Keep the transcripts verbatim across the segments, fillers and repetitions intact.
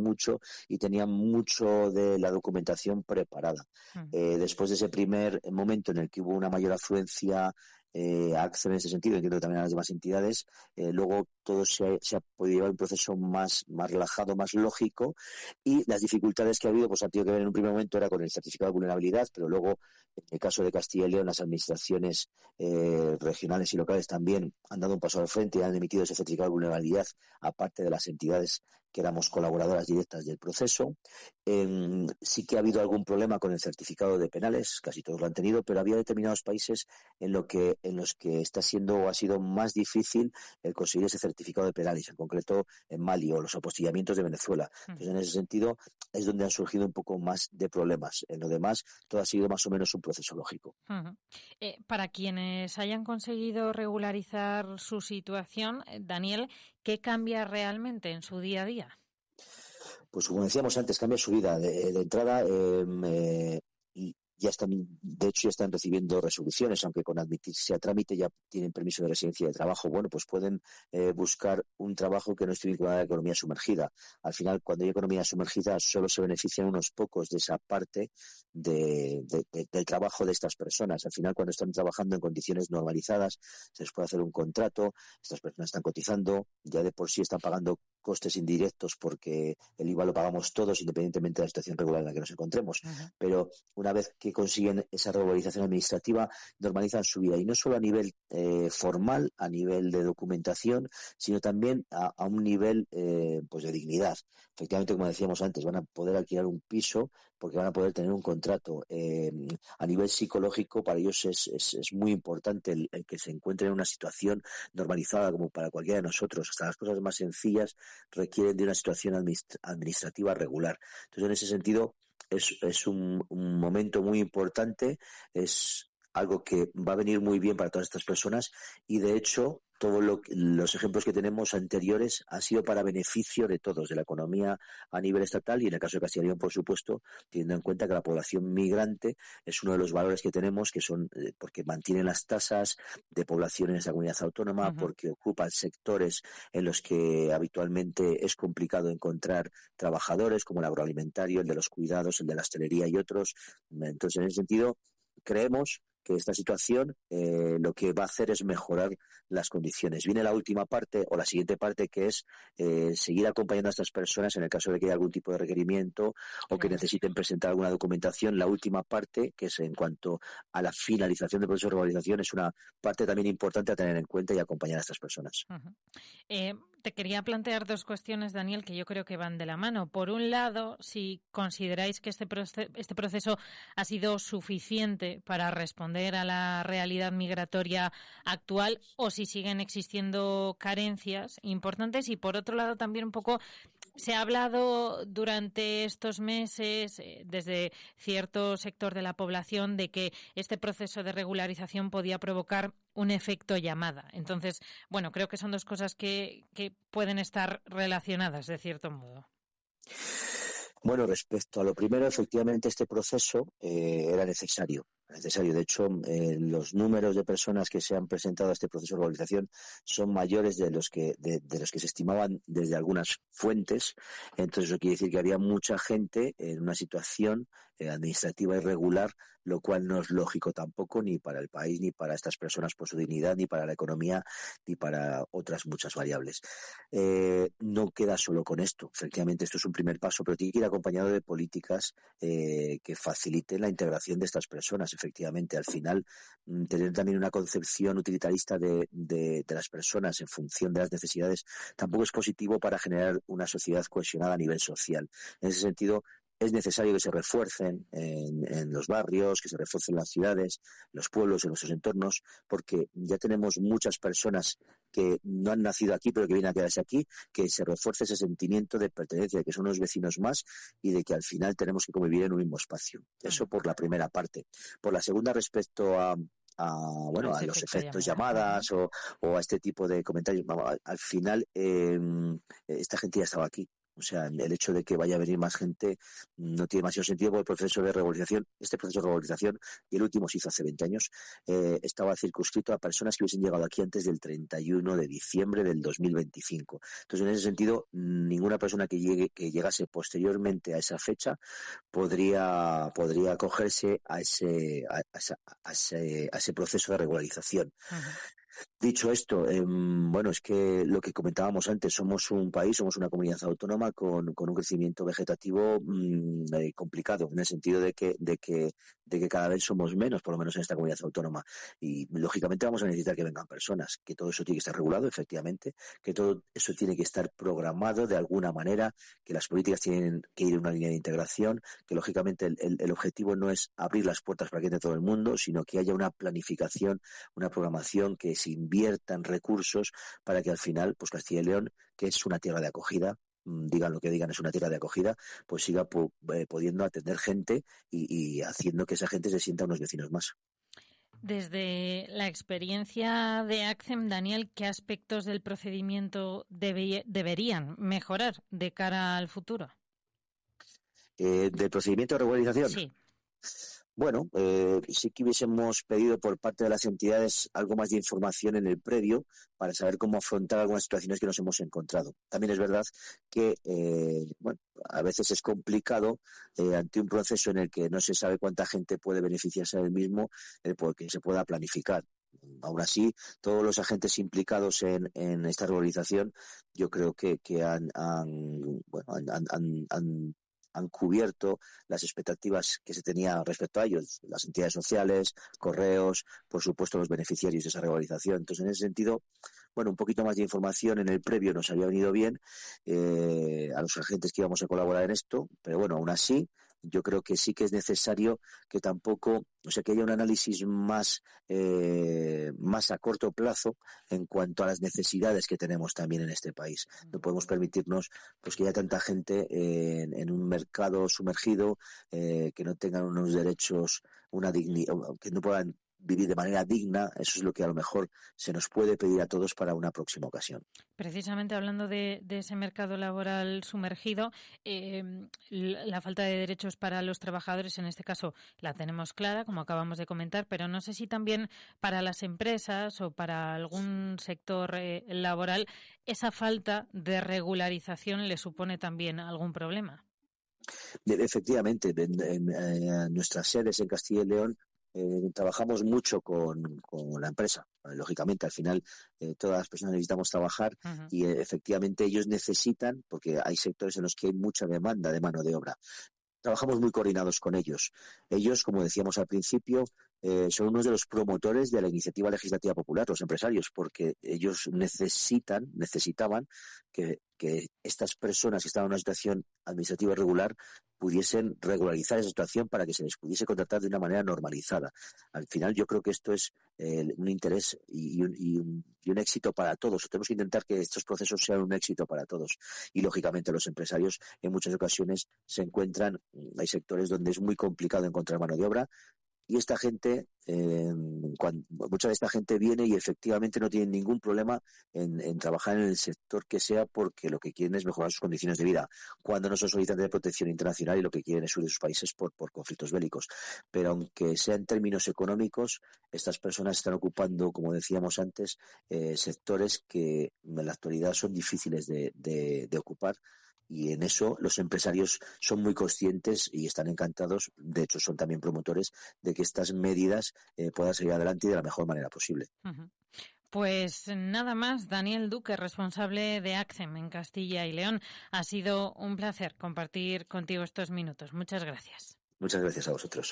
mucho y tenían mucho de la documentación preparada. Uh-huh. Eh, después de ese primer momento en el que hubo una mayor afluencia eh, a Access en ese sentido, entiendo también a las demás entidades, eh, luego todo se, se ha podido llevar un proceso más, más relajado, más lógico, y las dificultades que ha habido pues han tenido que ver en un primer momento era con el certificado de vulnerabilidad, pero luego en el caso de Castilla y León las administraciones eh, regionales y locales también han dado un paso al frente y han emitido ese certificado de vulnerabilidad, aparte de las entidades que éramos colaboradoras directas del proceso. Eh, sí que ha habido algún problema con el certificado de penales, casi todos lo han tenido, pero había determinados países en, lo que, en los que está siendo o ha sido más difícil el conseguir ese certificado de penales, en concreto en Mali o los apostillamientos de Venezuela. Entonces, en ese sentido, es donde han surgido un poco más de problemas. En lo demás, todo ha sido más o menos un proceso lógico. Uh-huh. Eh, para quienes hayan conseguido regularizar su situación, Daniel, ¿qué cambia realmente en su día a día? Pues como decíamos antes, cambia su vida. De, de entrada, eh, eh, y ya están, de hecho ya están recibiendo resoluciones, aunque con admitirse a trámite ya tienen permiso de residencia y de trabajo. Bueno, pues pueden eh, buscar un trabajo que no esté vinculado a la economía sumergida. Al final, cuando hay economía sumergida, solo se benefician unos pocos de esa parte de, de, de, del trabajo de estas personas. Al final, cuando están trabajando en condiciones normalizadas, se les puede hacer un contrato, estas personas están cotizando, ya de por sí están pagando costes indirectos porque el I V A lo pagamos todos independientemente de la situación regular en la que nos encontremos. Uh-huh. Pero una vez que consiguen esa regularización administrativa, normalizan su vida, y no solo a nivel eh, formal, a nivel de documentación, sino también a, a un nivel eh, pues de dignidad. Efectivamente, como decíamos antes, van a poder alquilar un piso porque van a poder tener un contrato. Eh, a nivel psicológico, para ellos es, es, es muy importante el, el que se encuentren en una situación normalizada como para cualquiera de nosotros. Hasta las cosas más sencillas requieren de una situación administrativa regular. Entonces, en ese sentido, es, es un, un momento muy importante, es algo que va a venir muy bien para todas estas personas, y de hecho todos lo, los ejemplos que tenemos anteriores han sido para beneficio de todos, de la economía a nivel estatal y en el caso de Castilla y León, por supuesto, teniendo en cuenta que la población migrante es uno de los valores que tenemos, que son eh, porque mantienen las tasas de población en esa comunidad autónoma, uh-huh. porque ocupan sectores en los que habitualmente es complicado encontrar trabajadores, como el agroalimentario, el de los cuidados, el de la hostelería y otros. Entonces, en ese sentido, creemos que esta situación eh, lo que va a hacer es mejorar las condiciones. Viene la última parte o la siguiente parte, que es eh, seguir acompañando a estas personas en el caso de que haya algún tipo de requerimiento o que necesiten presentar alguna documentación. La última parte, que es en cuanto a la finalización del proceso de regularización, es una parte también importante a tener en cuenta y acompañar a estas personas. Uh-huh. Eh, te quería plantear dos cuestiones, Daniel, que yo creo que van de la mano. Por un lado, si consideráis que este proceso, este proceso ha sido suficiente para responder a la realidad migratoria actual o si siguen existiendo carencias importantes, y por otro lado también un poco se ha hablado durante estos meses eh, desde cierto sector de la población de que este proceso de regularización podía provocar un efecto llamada. Entonces, bueno, creo que son dos cosas que, que pueden estar relacionadas de cierto modo. Bueno, respecto a lo primero, efectivamente este proceso eh, era necesario. necesario. De hecho, eh, los números de personas que se han presentado a este proceso de regularización son mayores de los que de, de los que se estimaban desde algunas fuentes. Entonces, eso quiere decir que había mucha gente en una situación eh, administrativa irregular, lo cual no es lógico tampoco ni para el país, ni para estas personas por su dignidad, ni para la economía, ni para otras muchas variables. Eh, no queda solo con esto. Efectivamente, esto es un primer paso, pero tiene que ir acompañado de políticas eh, que faciliten la integración de estas personas. Efectivamente, al final, tener también una concepción utilitarista de, de, de las personas en función de las necesidades tampoco es positivo para generar una sociedad cohesionada a nivel social. En ese sentido, es necesario que se refuercen en, en los barrios, que se refuercen en las ciudades, los pueblos, en nuestros entornos, porque ya tenemos muchas personas que no han nacido aquí, pero que vienen a quedarse aquí, que se refuerce ese sentimiento de pertenencia, de que son unos vecinos más y de que al final tenemos que convivir en un mismo espacio. Eso por la primera parte. Por la segunda, respecto a a bueno a los efectos llamadas o, o a este tipo de comentarios, al final eh, esta gente ya estaba aquí. O sea, el hecho de que vaya a venir más gente no tiene demasiado sentido, porque el proceso de regularización, este proceso de regularización, y el último se hizo hace veinte años, eh, estaba circunscrito a personas que hubiesen llegado aquí antes del treinta y uno de diciembre del dos mil veinticinco. Entonces, en ese sentido, ninguna persona que llegue, que llegase posteriormente a esa fecha podría, podría acogerse a ese, a, a, a ese, a ese proceso de regularización. Uh-huh. Dicho esto, eh, bueno, es que lo que comentábamos antes, somos un país, somos una comunidad autónoma con, con un crecimiento vegetativo mmm, eh, complicado, en el sentido de que, de que, de que cada vez somos menos, por lo menos en esta comunidad autónoma. Y lógicamente vamos a necesitar que vengan personas, que todo eso tiene que estar regulado, efectivamente, que todo eso tiene que estar programado de alguna manera, que las políticas tienen que ir en una línea de integración, que lógicamente el, el, el objetivo no es abrir las puertas para que entre todo el mundo, sino que haya una planificación, una programación que se inviertan recursos para que al final, pues Castilla y León, que es una tierra de acogida, digan lo que digan, es una tierra de acogida, pues siga po- eh, pudiendo atender gente y, y haciendo que esa gente se sienta unos vecinos más. Desde la experiencia de ACCEM, Daniel, ¿qué aspectos del procedimiento debe, deberían mejorar de cara al futuro? Eh, ¿Del procedimiento de regularización? Sí. Bueno, eh, sí que hubiésemos pedido por parte de las entidades algo más de información en el previo para saber cómo afrontar algunas situaciones que nos hemos encontrado. También es verdad que, eh, bueno, a veces es complicado eh, ante un proceso en el que no se sabe cuánta gente puede beneficiarse del mismo, eh, porque se pueda planificar. Aún así, todos los agentes implicados en, en esta regularización, yo creo que, que han, han, bueno, han, han, han han cubierto las expectativas que se tenía respecto a ellos, las entidades sociales, correos, por supuesto los beneficiarios de esa regularización. Entonces, en ese sentido, bueno, un poquito más de información en el previo nos había venido bien eh, a los agentes que íbamos a colaborar en esto, pero bueno, aún así, yo creo que sí que es necesario que tampoco, o sea, que haya un análisis más, eh, más a corto plazo en cuanto a las necesidades que tenemos también en este país. No podemos permitirnos pues que haya tanta gente en, en un mercado sumergido, eh, que no tengan unos derechos, una dignidad, que no puedan vivir de manera digna. Eso es lo que a lo mejor se nos puede pedir a todos para una próxima ocasión. Precisamente hablando de, de ese mercado laboral sumergido, eh, la falta de derechos para los trabajadores, en este caso, la tenemos clara, como acabamos de comentar, pero no sé si también para las empresas o para algún sector eh, laboral esa falta de regularización le supone también algún problema. Efectivamente, en, en, en nuestras sedes en Castilla y León Eh, trabajamos mucho con, con la empresa. Lógicamente, al final, eh, todas las personas necesitamos trabajar uh-huh. y eh, efectivamente ellos necesitan, porque hay sectores en los que hay mucha demanda de mano de obra. Trabajamos muy coordinados con ellos. Ellos, como decíamos al principio, eh, son unos de los promotores de la iniciativa legislativa popular, los empresarios, porque ellos necesitan, necesitaban que, que estas personas que estaban en una situación administrativa irregular pudiesen regularizar esa situación para que se les pudiese contratar de una manera normalizada. Al final, yo creo que esto es eh, un interés y un, y, un, y un éxito para todos. Tenemos que intentar que estos procesos sean un éxito para todos. Y, lógicamente, los empresarios en muchas ocasiones se encuentran, hay sectores donde es muy complicado encontrar mano de obra, y esta gente, eh, cuando, mucha de esta gente viene y efectivamente no tienen ningún problema en, en trabajar en el sector que sea, porque lo que quieren es mejorar sus condiciones de vida. Cuando no son solicitantes de protección internacional y lo que quieren es huir de sus países por, por conflictos bélicos. Pero aunque sea en términos económicos, estas personas están ocupando, como decíamos antes, eh, sectores que en la actualidad son difíciles de, de, de ocupar. Y en eso los empresarios son muy conscientes y están encantados, de hecho son también promotores, de que estas medidas eh, puedan salir adelante y de la mejor manera posible. Uh-huh. Pues nada más, Daniel Duque, responsable de ACCEM en Castilla y León. Ha sido un placer compartir contigo estos minutos. Muchas gracias. Muchas gracias a vosotros.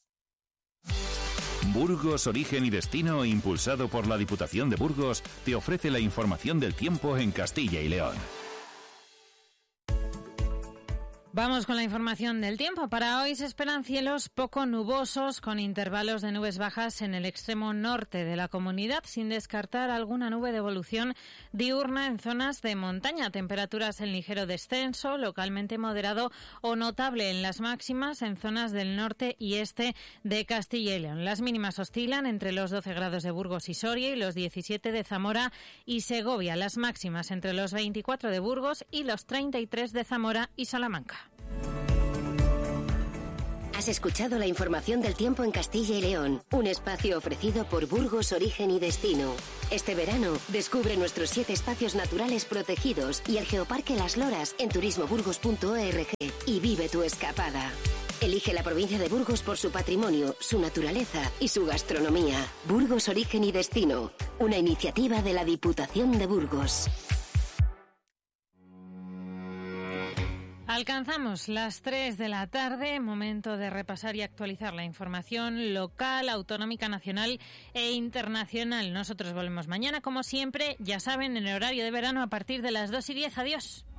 Burgos, Origen y Destino, impulsado por la Diputación de Burgos, te ofrece la información del tiempo en Castilla y León. Vamos con la información del tiempo. Para hoy se esperan cielos poco nubosos con intervalos de nubes bajas en el extremo norte de la comunidad, sin descartar alguna nube de evolución diurna en zonas de montaña. Temperaturas en ligero descenso, localmente moderado o notable en las máximas en zonas del norte y este de Castilla y León. Las mínimas oscilan entre los doce grados de Burgos y Soria y los diecisiete de Zamora y Segovia. Las máximas entre los veinticuatro de Burgos y los treinta y tres de Zamora y Salamanca. Has escuchado la información del tiempo en Castilla y León, un espacio ofrecido por Burgos Origen y Destino. Este verano, descubre nuestros siete espacios naturales protegidos y el Geoparque Las Loras en turismo burgos punto org y vive tu escapada. Elige la provincia de Burgos por su patrimonio, su naturaleza y su gastronomía. Burgos Origen y Destino, una iniciativa de la Diputación de Burgos. Alcanzamos las tres de la tarde, momento de repasar y actualizar la información local, autonómica, nacional e internacional. Nosotros volvemos mañana, como siempre, ya saben, en el horario de verano a partir de las dos y diez. Adiós.